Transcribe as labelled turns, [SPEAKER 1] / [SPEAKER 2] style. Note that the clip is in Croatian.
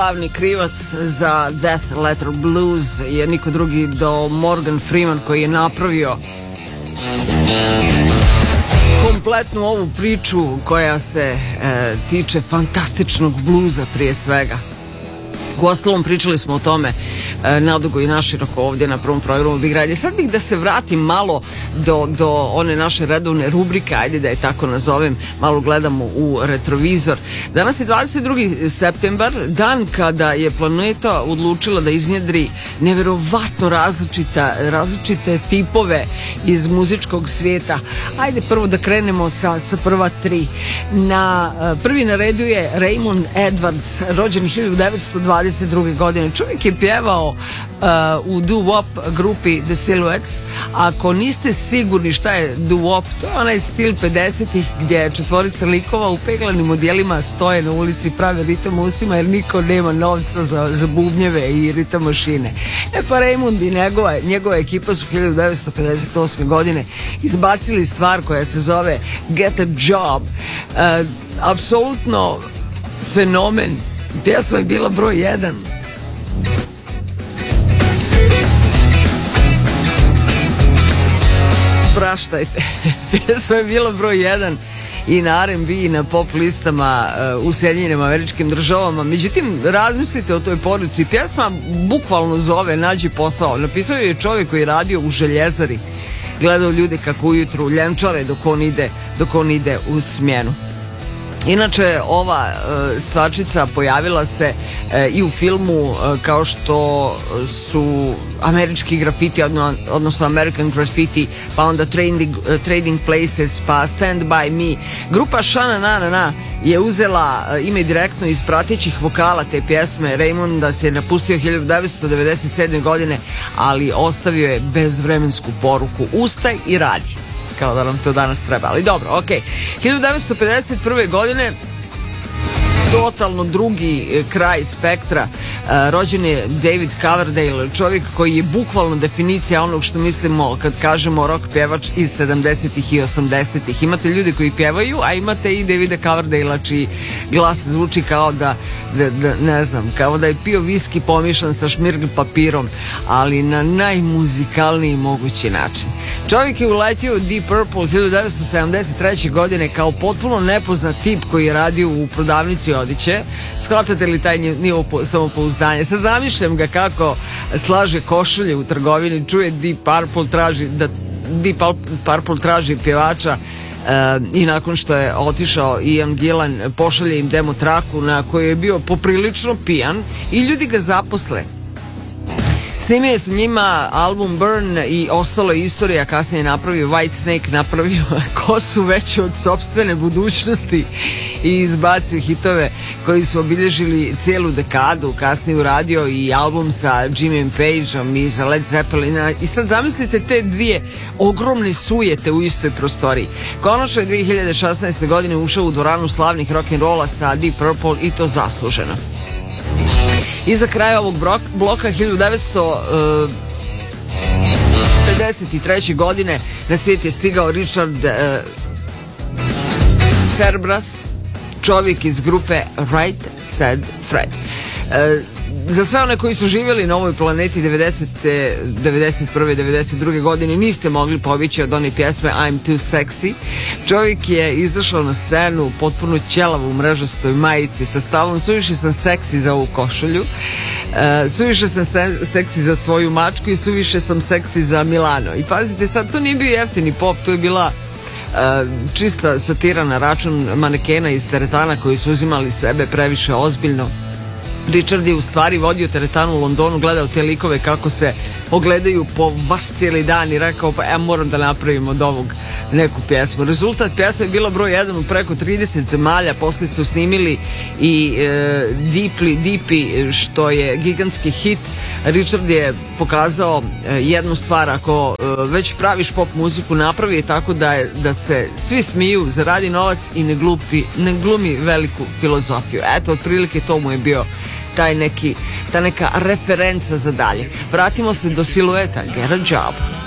[SPEAKER 1] Glavni krivac za Death Letter Blues je niko drugi do Morgan Freeman, koji je napravio kompletnu ovu priču koja se tiče fantastičnog bluza prije svega. Uostalom, pričali smo o tome nadugo i naširoko ovdje na prvom programu Big Radio. Sad bih da se vratim malo do one naše redovne rubrike, ajde da je tako nazovem, malo gledamo u retrovizor. Danas je 22. septembar, dan kada je planeta odlučila da iznjedri neverovatno različite tipove iz muzičkog svijeta. Ajde prvo da krenemo sa prva tri. Prvi na redu je Raymond Edwards, rođen 1922. godine. Čovjek je pjevao u doo-wop grupi The Silhouettes. Ako niste sigurni šta je doo-wop, to je onaj stil 50-ih gdje četvorica likova u peglanim odjelima stoje na ulici, prave ritam ustima jer niko nema novca za bubnjeve i ritam mašine. Pa Raymond i njegova ekipa su 1958. godine izbacili stvar koja se zove Get a Job. Apsolutno fenomen. Pjesma je bila broj 1. Praštajte. Pjesma je bila broj 1 i na R&B i na pop listama u Sjedinjenim Američkim Državama. Međutim, razmislite o toj poruci. Pjesma bukvalno zove Nađi posao. Napisao je čovjek koji je radio u željezari. Gledao ljude kako ujutru ljenčare dok on ide u smjenu. Inače, ova stvarčica pojavila se i u filmu kao što su američki grafiti, odnosno American Graffiti, pa onda Trading Places, pa Stand By Me. Grupa Shana Na Na Na je uzela ime direktno iz pratećih vokala te pjesme. Raymonda se je napustio 1997. godine, ali ostavio je bezvremensku poruku: ustaj i radi. Kao da nam to danas treba, ali dobro, ok. 1951. godine, totalno drugi kraj spektra, rođen je David Coverdale, čovjek koji je bukvalno definicija onog što mislimo kad kažemo rock pjevač iz 70-ih i 80-ih. Imate ljudi koji pjevaju, a imate i Davida Coverdale, čiji glas zvuči kao da ne znam, kao da je pio viski pomišan sa šmirgl papirom, ali na najmuzikalniji mogući način. Čovjek je uletio u Deep Purple 1973. godine kao potpuno nepoznat tip koji je radio u prodavnici odjeće. Shvatate li taj nivo samopouzdanja? Sad zamišljam ga kako slaže košulje u trgovini, čuje Deep Purple traži pjevača i nakon što je otišao Ian Gillan, pošalje im demo traku na kojoj je bio poprilično pijan i ljudi ga zaposle. Snimio je s njima album Burn i ostalo je istorija. Kasnije je napravio Whitesnake, napravio Kosu veću od sopstvene budućnosti i izbacio hitove koji su obilježili cijelu dekadu. Kasnije uradio i album sa Jimmyem Pageom i za Led Zeppelina. I sad zamislite te dvije ogromne sujete u istoj prostoriji. Konačno je 2016. godine ušao u dvoranu slavnih rock'n'rolla sa Deep Purple i to zasluženo. I za kraj ovog bloka 1953. godine na svijet je stigao Richard Fairbrass, čovjek iz grupe Right Said Fred. Za sve one koji su živjeli na ovoj planeti 91. 92. godine niste mogli pobići od one pjesme I'm Too Sexy. Čovjek je izašao na scenu potpuno ćelav u mrežastoj majici sa stavom: suviše sam seksi za ovu košulju, suviše sam seksi za tvoju mačku i suviše sam seksi za Milano. I pazite, sad to nije bio jeftini pop, to je bila čista satira na račun manekena iz teretana koji su uzimali sebe previše ozbiljno. Richard je u stvari vodio teretanu u Londonu, gledao te likove kako se ogledaju po vas cijeli dan i rekao: pa ja moram da napravim od ovog neku pjesmu. Rezultat pjesme je bila broj 1 u preko 30 zemalja. Poslije su snimili i Deeply, što je gigantski hit. Richard je pokazao jednu stvar: ako već praviš pop muziku, napravi je tako da se svi smiju, zaradi novac i ne glumi veliku filozofiju. Eto, otprilike to mu je bio ta neka referenca za dalje. Vratimo se do Silueta, Get a Job.